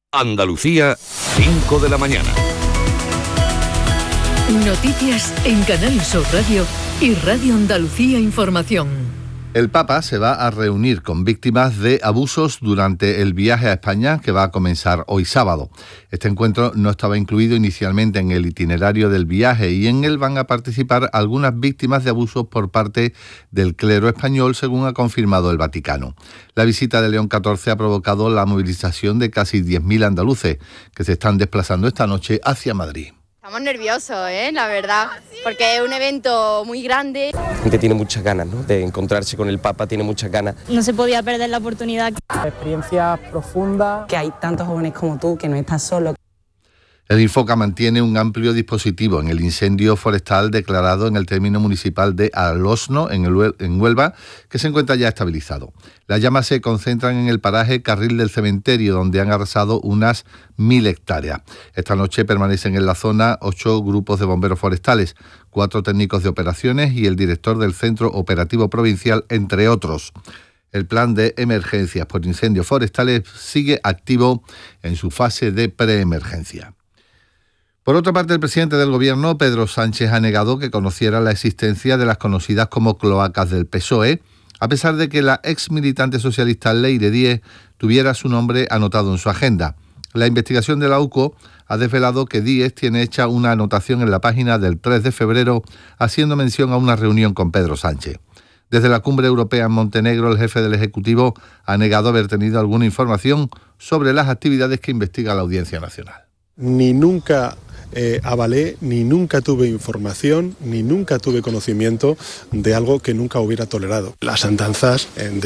Andalucía, 5 de la mañana. Noticias en Canal Sur Radio y Radio Andalucía Información. El Papa se va a reunir con víctimas de abusos durante el viaje a España que va a comenzar hoy sábado. Este encuentro no estaba incluido inicialmente en el itinerario del viaje y en él van a participar algunas víctimas de abusos por parte del clero español, según ha confirmado el Vaticano. La visita de León XIV ha provocado la movilización de casi 10.000 andaluces que se están desplazando esta noche hacia Madrid. Estamos nerviosos, la verdad, porque es un evento muy grande. La gente tiene muchas ganas, ¿no?, de encontrarse con el Papa, tiene muchas ganas. No se podía perder la oportunidad. Experiencia profunda. Que hay tantos jóvenes como tú, que no estás solo. El Infoca mantiene un amplio dispositivo en el incendio forestal declarado en el término municipal de Alosno, en Huelva, que se encuentra ya estabilizado. Las llamas se concentran en el paraje Carril del Cementerio, donde han arrasado unas 1.000 hectáreas. Esta noche permanecen en la zona 8 grupos de bomberos forestales, 4 técnicos de operaciones y el director del Centro Operativo Provincial, entre otros. El plan de emergencias por incendios forestales sigue activo en su fase de preemergencia. Por otra parte, el presidente del Gobierno, Pedro Sánchez, ha negado que conociera la existencia de las conocidas como cloacas del PSOE, a pesar de que la ex militante socialista Leire Díez tuviera su nombre anotado en su agenda. La investigación de la UCO ha desvelado que Díez tiene hecha una anotación en la página del 3 de febrero, haciendo mención a una reunión con Pedro Sánchez. Desde la Cumbre Europea en Montenegro, el jefe del Ejecutivo ha negado haber tenido alguna información sobre las actividades que investiga la Audiencia Nacional. Ni nunca avalé, ni nunca tuve información, ni nunca tuve conocimiento de algo que nunca hubiera tolerado. Las andanzas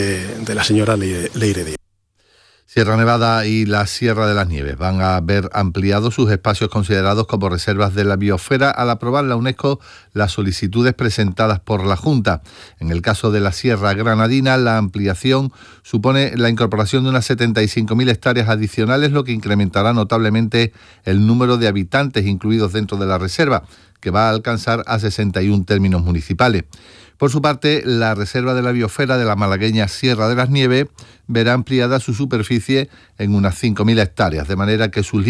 de la señora Leire Díez. Sierra Nevada y la Sierra de las Nieves van a ver ampliados sus espacios considerados como reservas de la biosfera al aprobar la UNESCO las solicitudes presentadas por la Junta. En el caso de la Sierra Granadina, la ampliación supone la incorporación de unas 75.000 hectáreas adicionales, lo que incrementará notablemente el número de habitantes incluidos dentro de la reserva, que va a alcanzar a 61 términos municipales. Por su parte, la Reserva de la Biosfera de la malagueña Sierra de las Nieves verá ampliada su superficie en unas 5.000 hectáreas, de manera que sus